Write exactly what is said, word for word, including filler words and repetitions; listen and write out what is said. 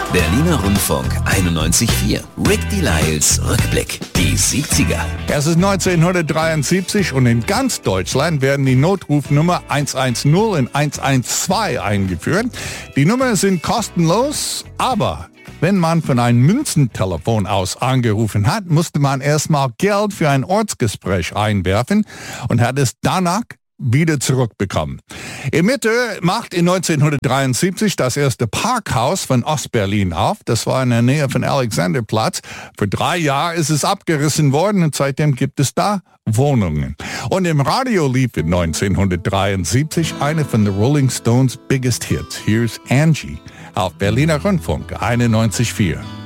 Berliner Rundfunk einundneunzig Komma vier. Rick Delisles Rückblick. Die siebziger. Es ist neunzehnhundertdreiundsiebzig und in ganz Deutschland werden die Notrufnummer eins eins null und eins eins zwei eingeführt. Die Nummern sind kostenlos, aber wenn man von einem Münzentelefon aus angerufen hat, musste man erstmal Geld für ein Ortsgespräch einwerfen und hat es danach wieder zurückbekommen. In Mitte macht in neunzehnhundertdreiundsiebzig das erste Parkhaus von Ostberlin auf. Das war in der Nähe von Alexanderplatz. Für drei Jahre ist es abgerissen worden und seitdem gibt es da Wohnungen. Und im Radio lief in neunzehnhundertdreiundsiebzig eine von den Rolling Stones biggest Hits. Here's Angie auf Berliner Rundfunk einundneunzig Komma vier.